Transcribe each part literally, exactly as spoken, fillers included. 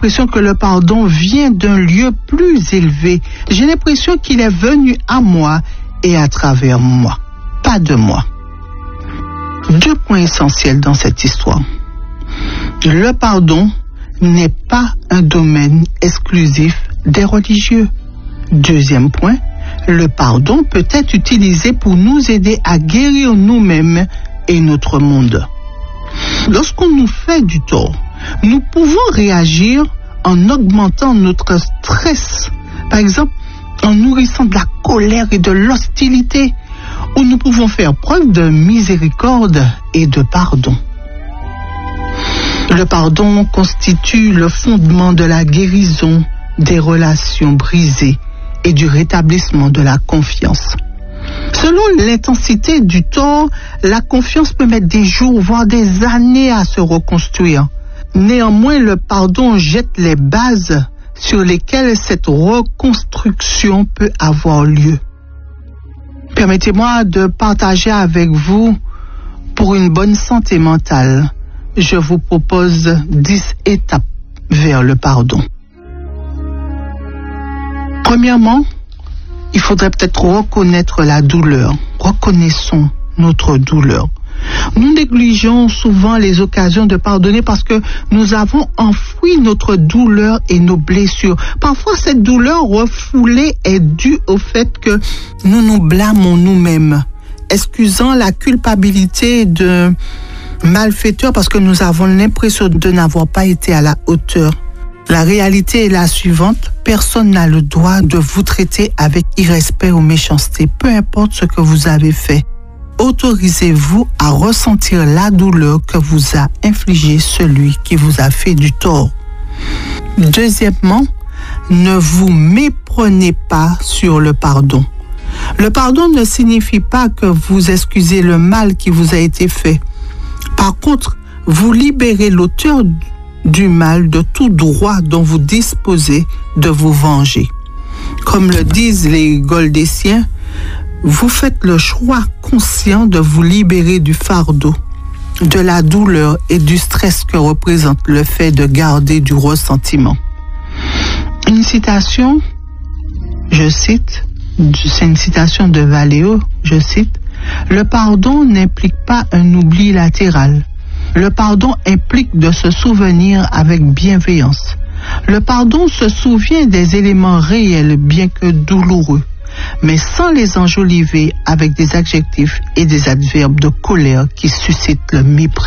l'impression que le pardon vient d'un lieu plus élevé. J'ai l'impression qu'il est venu à moi et à travers moi, pas de moi. Deux points essentiels dans cette histoire. Le pardon n'est pas un domaine exclusif des religieux. Deuxième point, le pardon peut être utilisé pour nous aider à guérir nous-mêmes et notre monde. Lorsqu'on nous fait du tort, nous pouvons réagir en augmentant notre stress. Par exemple, en nourrissant de la colère et de l'hostilité, où nous pouvons faire preuve de miséricorde et de pardon. Le pardon constitue le fondement de la guérison des relations brisées et du rétablissement de la confiance. Selon l'intensité du tort, la confiance peut mettre des jours, voire des années à se reconstruire. Néanmoins, le pardon jette les bases sur lesquelles cette reconstruction peut avoir lieu. Permettez-moi de partager avec vous, pour une bonne santé mentale, je vous propose dix étapes vers le pardon. Premièrement, il faudrait peut-être reconnaître la douleur. Reconnaissons notre douleur. Nous négligeons souvent les occasions de pardonner parce que nous avons enfoui notre douleur et nos blessures. Parfois, cette douleur refoulée est due au fait que nous nous blâmons nous-mêmes, excusant la culpabilité de malfaiteurs parce que nous avons l'impression de n'avoir pas été à la hauteur. La réalité est la suivante, personne n'a le droit de vous traiter avec irrespect ou méchanceté, peu importe ce que vous avez fait. Autorisez-vous à ressentir la douleur que vous a infligé celui qui vous a fait du tort. Deuxièmement, ne vous méprenez pas sur le pardon. Le pardon ne signifie pas que vous excusez le mal qui vous a été fait. Par contre, vous libérez l'auteur du mal de tout droit dont vous disposez de vous venger. Comme le disent les Goldéciens, vous faites le choix conscient de vous libérer du fardeau, de la douleur et du stress que représente le fait de garder du ressentiment. Une citation, je cite, c'est une citation de Valeo, je cite, « Le pardon n'implique pas un oubli latéral. Le pardon implique de se souvenir avec bienveillance. Le pardon se souvient des éléments réels, bien que douloureux, mais sans les enjoliver avec des adjectifs et des adverbes de colère qui suscitent le mépris. »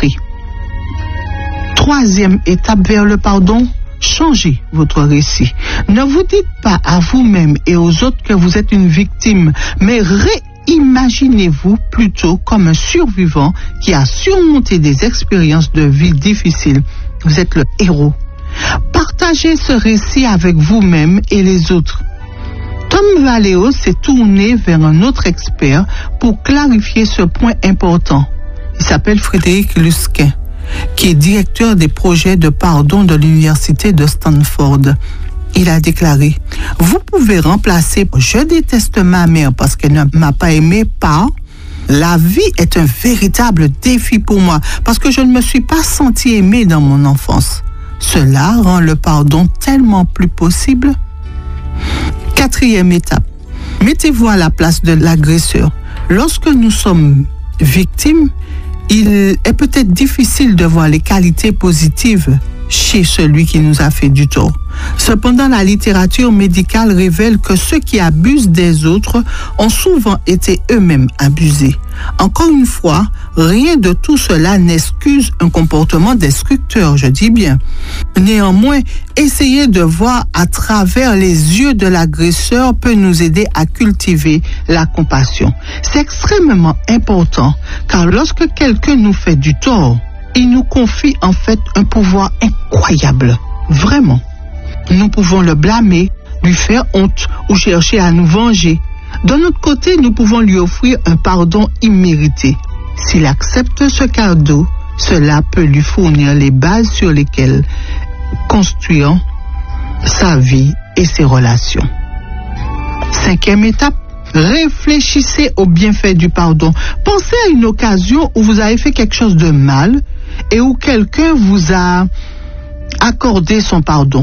Troisième étape vers le pardon, changez votre récit. Ne vous dites pas à vous-même et aux autres que vous êtes une victime, mais réimaginez-vous plutôt comme un survivant qui a surmonté des expériences de vie difficiles. Vous êtes le héros. Partagez ce récit avec vous-même et les autres. Tom Valeo s'est tourné vers un autre expert pour clarifier ce point important. Il s'appelle Frédéric Luskin, qui est directeur des projets de pardon de l'université de Stanford. Il a déclaré « Vous pouvez remplacer « Je déteste ma mère parce qu'elle ne m'a pas aimé » par « La vie est un véritable défi pour moi parce que je ne me suis pas senti aimé dans mon enfance. » Cela rend le pardon tellement plus possible. Quatrième étape, mettez-vous à la place de l'agresseur. Lorsque nous sommes victimes, il est peut-être difficile de voir les qualités positives chez celui qui nous a fait du tort. Cependant, la littérature médicale révèle que ceux qui abusent des autres ont souvent été eux-mêmes abusés. Encore une fois, rien de tout cela n'excuse un comportement destructeur, je dis bien. Néanmoins, essayer de voir à travers les yeux de l'agresseur peut nous aider à cultiver la compassion. C'est extrêmement important, car lorsque quelqu'un nous fait du tort, il nous confie en fait un pouvoir incroyable, vraiment. Nous pouvons le blâmer, lui faire honte ou chercher à nous venger. D'un autre côté, nous pouvons lui offrir un pardon immérité. S'il accepte ce cadeau, cela peut lui fournir les bases sur lesquelles construire sa vie et ses relations. Cinquième étape, réfléchissez aux bienfaits du pardon. Pensez à une occasion où vous avez fait quelque chose de mal et où quelqu'un vous a accordé son pardon.